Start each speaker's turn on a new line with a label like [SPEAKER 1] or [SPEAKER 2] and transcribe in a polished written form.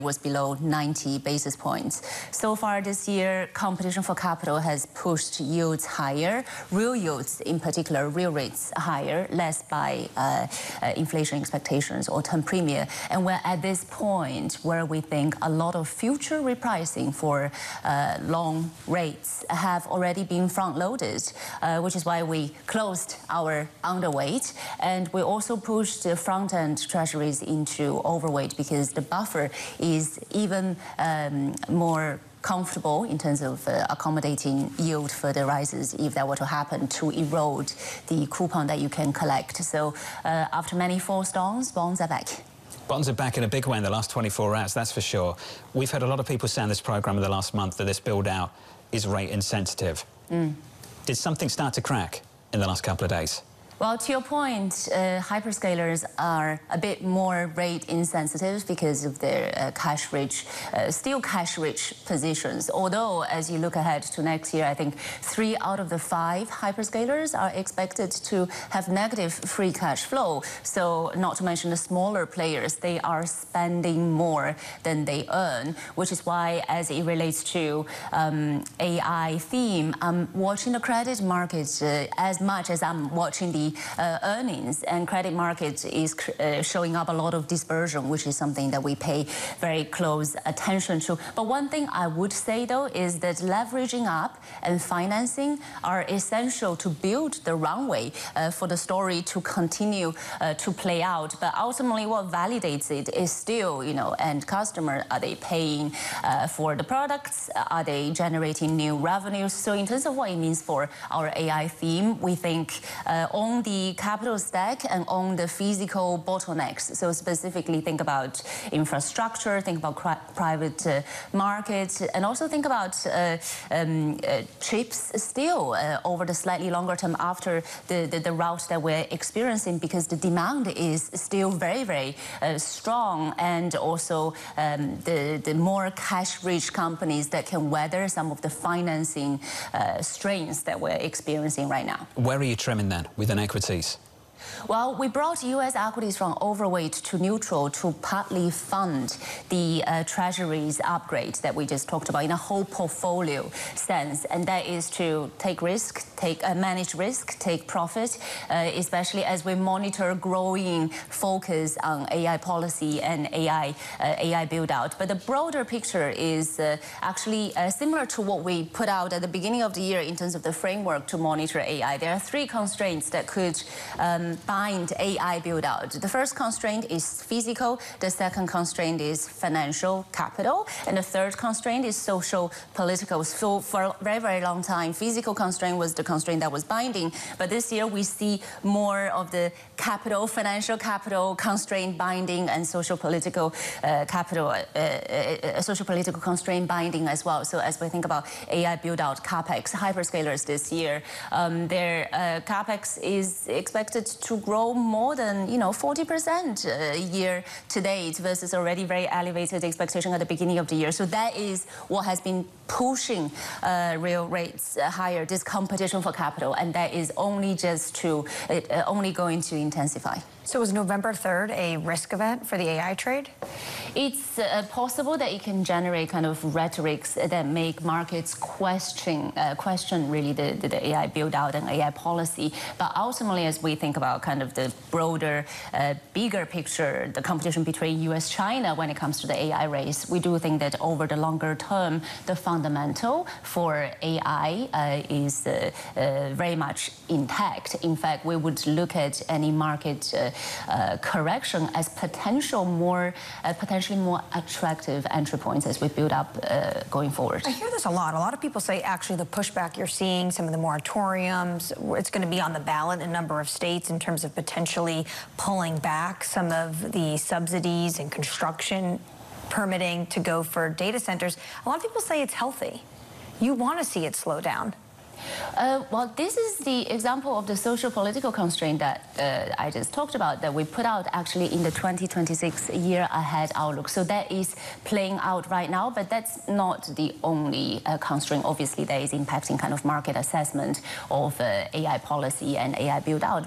[SPEAKER 1] was below 90 basis points. So far this year, competition for capital has pushed yields higher, real yields in particular, real rates higher, less by inflation expectations or term premium. And we're at this point where we think a lot of future repricing for long rates have already been front-loaded, which is why we closed our underweight. And we also pushed the front-end treasuries into overweight because the buffer is even more comfortable in terms of accommodating yield further rises if that were to happen to erode the coupon that you can collect. So after many false dawns, bonds are back.
[SPEAKER 2] Bonds are back in a big way in the last 24 hours, that's for sure. We've heard a lot of people say on this programme in the last month that this build-out is rate insensitive. Did something start to crack in the last couple of days?
[SPEAKER 1] Well, to your point, hyperscalers are a bit more rate insensitive because of their still cash-rich positions. Although, as you look ahead to next year, I think 3 out of the 5 hyperscalers are expected to have negative free cash flow. So, not to mention the smaller players, they are spending more than they earn, which is why, as it relates to AI theme, I'm watching the credit market as much as I'm watching the earnings, and credit market is showing up a lot of dispersion, which is something that we pay very close attention to. But one thing I would say, though, is that leveraging up and financing are essential to build the runway for the story to continue to play out. But ultimately, what validates it is still, end customer. Are they paying for the products? Are they generating new revenues? So in terms of what it means for our AI theme, we think on the capital stack and on the physical bottlenecks. So specifically think about infrastructure, think about private markets, and also think about chips still over the slightly longer term after the route that we're experiencing, because the demand is still very, very strong, and also the more cash-rich companies that can weather some of the financing strains that we're experiencing right now.
[SPEAKER 2] Where are you trimming then within equities?
[SPEAKER 1] Well, we brought U.S. equities from overweight to neutral to partly fund the treasuries upgrade that we just talked about in a whole portfolio sense, and that is to take risk, manage risk, take profit, especially as we monitor growing focus on AI policy and AI build-out. But the broader picture is actually similar to what we put out at the beginning of the year in terms of the framework to monitor AI. There are 3 constraints that could bind AI build-out. The first constraint is physical, the second constraint is financial capital, and the third constraint is social political. So for a very, very long time, physical constraint was the constraint that was binding, but this year we see more of the capital, financial capital constraint binding, and social political constraint binding as well. So as we think about AI build-out CapEx, hyperscalers this year, their CapEx is expected to grow more than 40% year to date versus already very elevated expectation at the beginning of the year. So that is what has been pushing real rates higher, this competition for capital, and that is only going to intensify.
[SPEAKER 3] So is November 3rd a risk event for the AI trade?
[SPEAKER 1] It's possible that it can generate kind of rhetorics that make markets question really the AI build-out and AI policy. But ultimately, as we think about kind of the broader, bigger picture, the competition between US-China when it comes to the AI race, we do think that over the longer term, the fundamental for AI is very much intact. In fact, we would look at any market correction as potentially more attractive entry points as we build up going forward.
[SPEAKER 3] I hear this a lot. A lot of people say actually the pushback you're seeing, some of the moratoriums, it's going to be on the ballot in a number of states in terms of potentially pulling back some of the subsidies and construction permitting to go for data centers. A lot of people say it's healthy. You want to see it slow down.
[SPEAKER 1] Well, this is the example of the social political constraint that I just talked about, that we put out actually in the 2026 year ahead outlook. So that is playing out right now, but that's not the only constraint. Obviously, that is impacting kind of market assessment of AI policy and AI build out.